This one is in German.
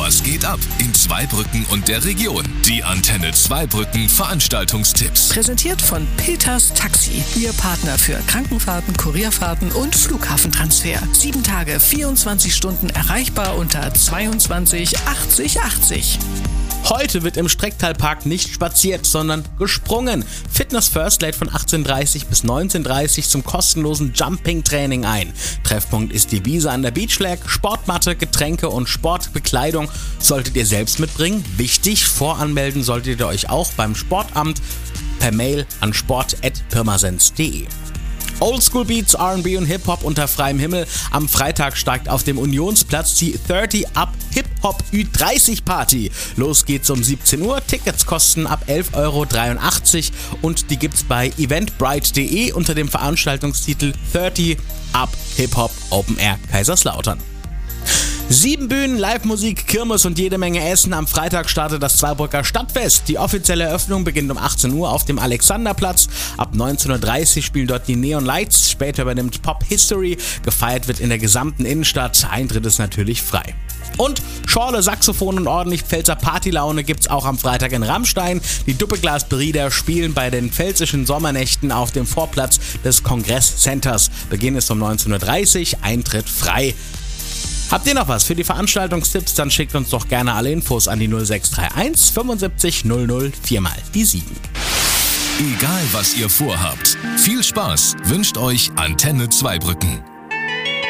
Was geht ab in Zweibrücken und der Region? Die Antenne Zweibrücken Veranstaltungstipps. Präsentiert von Peters Taxi. Ihr Partner für Krankenfahrten, Kurierfahrten und Flughafentransfer. 7 Tage, 24 Stunden erreichbar unter 22 80 80. Heute wird im Strecktalpark nicht spaziert, sondern gesprungen. Fitness First lädt von 18:30 bis 19:30 zum kostenlosen Jumping-Training ein. Treffpunkt ist die Wiese an der Beach Lag. Sportmatte, Getränke und Sportbekleidung solltet ihr selbst mitbringen. Wichtig, voranmelden solltet ihr euch auch beim Sportamt per Mail an sport@pirmasens.de. Oldschool Beats, R&B und Hip-Hop unter freiem Himmel. Am Freitag steigt auf dem Unionsplatz die 30 Up Hip-Hop Ü30 Party. Los geht's um 17 Uhr. Tickets kosten ab 11,83 € und die gibt's bei eventbrite.de unter dem Veranstaltungstitel 30 Up Hip-Hop Open Air Kaiserslautern. 7 Bühnen, Live-Musik, Kirmes und jede Menge Essen. Am Freitag startet das Zweibrücker Stadtfest. Die offizielle Eröffnung beginnt um 18 Uhr auf dem Alexanderplatz. Ab 19:30 Uhr spielen dort die Neon Lights. Später übernimmt Pop History. Gefeiert wird in der gesamten Innenstadt. Eintritt ist natürlich frei. Und Schorle, Saxophon und ordentlich Pfälzer Partylaune gibt's auch am Freitag in Rammstein. Die Doppelglas-Brüder spielen bei den pfälzischen Sommernächten auf dem Vorplatz des Kongress-Centers. Beginn ist um 19:30 Uhr. Eintritt frei. Habt ihr noch was für die Veranstaltungstipps? Dann schickt uns doch gerne alle Infos an die 0631 75 00 4x7. Egal was ihr vorhabt, viel Spaß wünscht euch Antenne Zweibrücken.